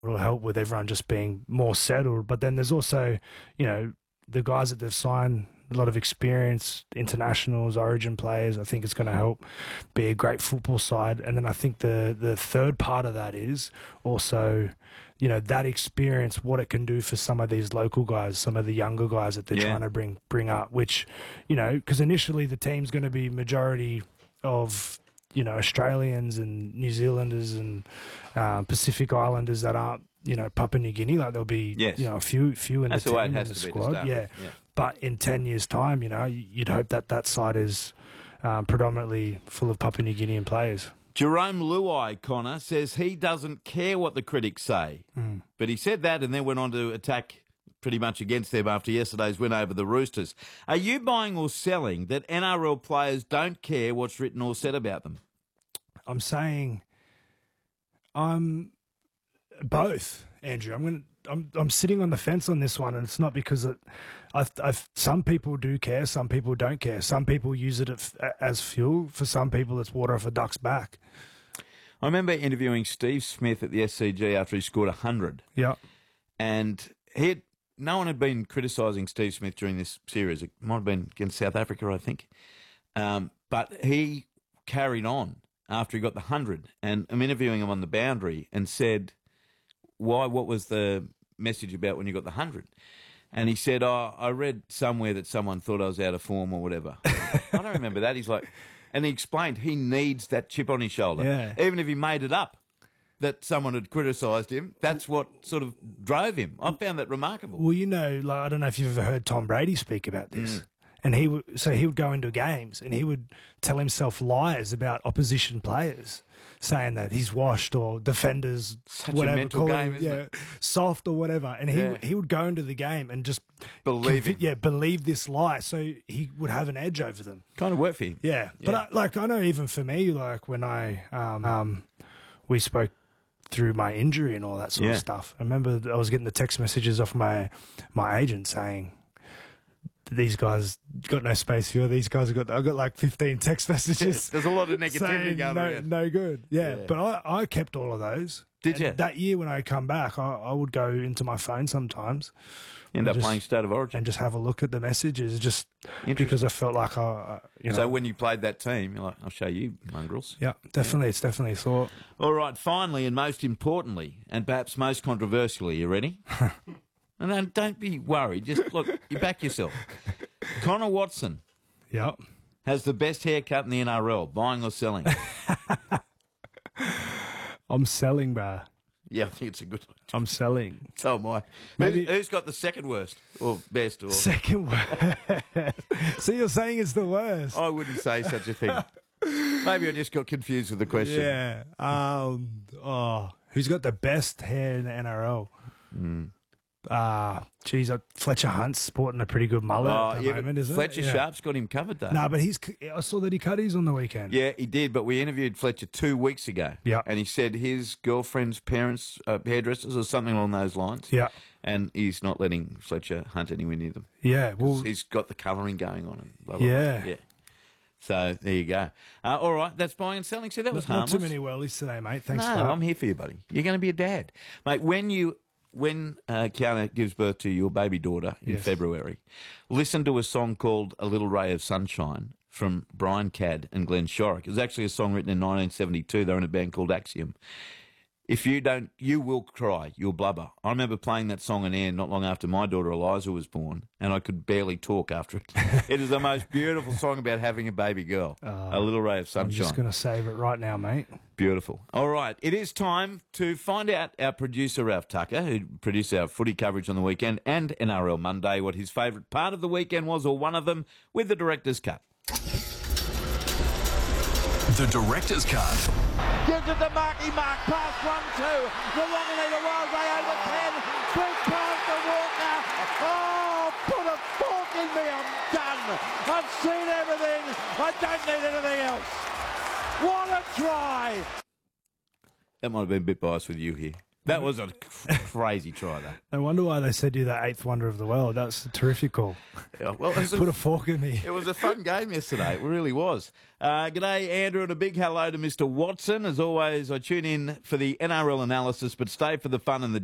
It'll help with everyone just being more settled. But then there's also, the guys that they've signed, a lot of experience, internationals, origin players. I think it's going to help be a great football side. And then I think the third part of that is also, that experience, what it can do for some of these local guys, some of the younger guys that they're trying to bring up, which, because initially the team's going to be majority of, Australians and New Zealanders and Pacific Islanders that aren't, Papua New Guinea. Like there'll be, a few in That's the the way team, it in has the to be to squad. start Yeah. with. Yeah. But in 10 years' time, you'd hope that side is predominantly full of Papua New Guinean players. Jerome Luai, Connor, says he doesn't care what the critics say. But he said that and then went on to attack pretty much against them after yesterday's win over the Roosters. Are you buying or selling that NRL players don't care what's written or said about them? I'm saying I'm both, Andrew. I'm sitting on the fence on this one, and it's not because some people do care, some people don't care. Some people use it as fuel. For some people, it's water off a duck's back. I remember interviewing Steve Smith at the SCG after he scored 100. Yeah. And no one had been criticising Steve Smith during this series. It might have been against South Africa, I think. But he carried on after he got the 100. And I'm interviewing him on the boundary and said, what was the message about when you got the 100? And he said, I read somewhere that someone thought I was out of form or whatever. I don't remember that. He's like, and he explained he needs that chip on his shoulder. Yeah. Even if he made it up that someone had criticised him, that's what sort of drove him. I found that remarkable. Well, I don't know if you've ever heard Tom Brady speak about this. And he would go into games and he would tell himself lies about opposition players, saying that he's washed or defenders, Such whatever, a mental game, isn't it? soft or whatever. And he would go into the game and just believe this lie, so he would have an edge over them. Kind of worked for him. Yeah, but I know even for me, like when we spoke through my injury and all that sort of stuff. I remember I was getting the text messages off my agent saying, these guys got no space for you. These guys I got like 15 text messages. There's a lot of negativity saying going around. No good. Yeah. But I kept all of those. Did you? That year when I come back, I would go into my phone sometimes. End up playing State of Origin. And just have a look at the messages, just because I felt like So when you played that team, you're like, I'll show you, mongrels. Yeah, definitely. It's definitely a thought. All right, finally and most importantly, and perhaps most controversially, you ready? And then don't be worried. Just look, you back yourself. Connor Watson has the best haircut in the NRL. Buying or selling? I'm selling, bro. Yeah, I think it's a good one. I'm selling. So am I. Maybe Who's got the second worst or best? Or second worst? So you're saying it's the worst? I wouldn't say such a thing. Maybe I just got confused with the question. Yeah. Who's got the best hair in the NRL? Fletcher Hunt's sporting a pretty good mullet at the moment, isn't Fletcher it? Sharp's got him covered, though. No, but I saw that he cut his on the weekend. Yeah, he did, but we interviewed Fletcher 2 weeks ago. Yeah. And he said his girlfriend's parents, hairdressers or something along those lines. Yeah. And he's not letting Fletcher hunt anywhere near them. Yeah, well... He's got the colouring going on. And blah, blah, yeah. Blah. Yeah. So, there you go. All right, that's buying and selling. See, that was harmless. Not too many wellies today, mate. Thanks for No, that. I'm here for you, buddy. You're going to be a dad. Mate, when Kiana gives birth to your baby daughter in February, listen to a song called A Little Ray of Sunshine from Brian Cadd and Glenn Shorrock. It was actually a song written in 1972. They were in a band called Axiom. If you don't, you will cry. You'll blubber. I remember playing that song on air not long after my daughter Eliza was born, and I could barely talk after it. It is the most beautiful song about having a baby girl. A Little Ray of Sunshine. I'm just going to save it right now, mate. Beautiful. All right. It is time to find out our producer, Ralph Tucker, who produced our footy coverage on the weekend and NRL Monday, what his favourite part of the weekend was, or one of them, with the director's cut. The director's cut. Gives it to Marky Mark, pass 1-2. The Whanganita Wild Day over 10. Through past the Walker. Oh, put a fork in me, I'm done. I've seen everything. I don't need anything else. What a try. That might have been a bit biased with you here. That was a crazy try, though. No wonder why they said you're the 8th wonder of the world. That's a terrific call. Yeah, well, Put a fork in me. it was a fun game yesterday. It really was. G'day, Andrew, and a big hello to Mr. Watson. As always, I tune in for the NRL analysis, but stay for the fun and the